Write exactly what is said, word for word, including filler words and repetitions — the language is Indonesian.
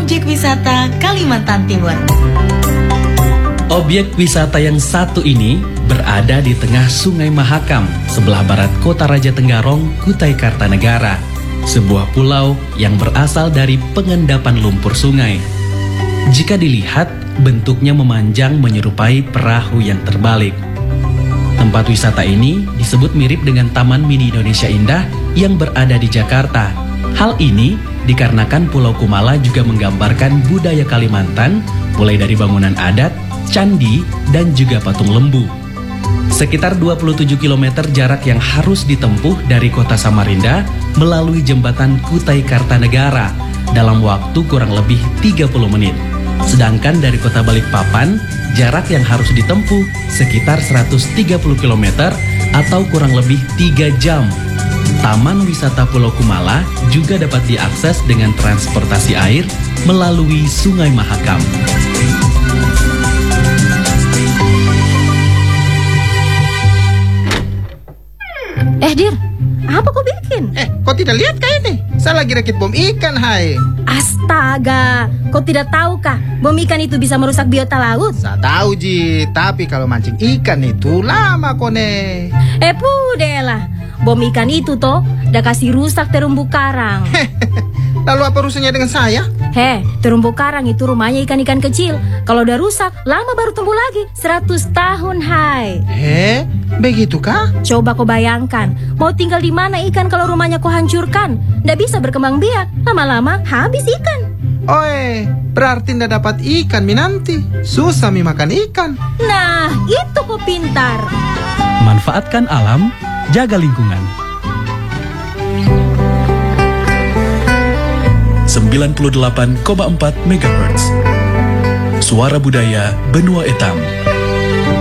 objek wisata Kalimantan Timur. Objek wisata yang satu ini berada di tengah Sungai Mahakam, sebelah barat Kota Raja Tenggarong, Kutai Kartanegara, sebuah pulau yang berasal dari pengendapan lumpur sungai. Jika dilihat, bentuknya memanjang menyerupai perahu yang terbalik. Tempat wisata ini disebut mirip dengan Taman Mini Indonesia Indah yang berada di Jakarta. Hal ini dikarenakan Pulau Kumala juga menggambarkan budaya Kalimantan, mulai dari bangunan adat, candi, dan juga patung lembu. Sekitar dua puluh tujuh kilometer jarak yang harus ditempuh dari kota Samarinda melalui jembatan Kutai Kartanegara dalam waktu kurang lebih tiga puluh menit. Sedangkan dari kota Balikpapan, jarak yang harus ditempuh sekitar seratus tiga puluh kilometer atau kurang lebih tiga jam. Taman wisata Pulau Kumala juga dapat diakses dengan transportasi air melalui Sungai Mahakam. Eh Dir, apa kau bikin? Eh, kau tidak lihat kah ini? Saya lagi rakit bom ikan, hai. Astaga, kau tidak tahu kah bom ikan itu bisa merusak biota laut? Saya tahu, Ji, tapi kalau mancing ikan itu lama kone. Eh pudahlah, bom ikan itu toh udah kasih rusak terumbu karang. Lalu apa urusannya dengan saya? Heh, terumbu karang itu rumahnya ikan-ikan kecil. Kalau udah rusak, lama baru tumbuh lagi. Seratus tahun, hai. Eh, begitu kah? Coba kau bayangkan, mau tinggal di mana ikan kalau rumahnya kau hancurkan? Nggak bisa berkembang biak, lama-lama habis ikan. Oi, berarti ndak dapat ikan mi nanti. Susah mi makan ikan. Nah, itu kau pintar. Manfaatkan alam, jaga lingkungan. sembilan puluh delapan koma empat megahertz. Suara Budaya Benua Etam.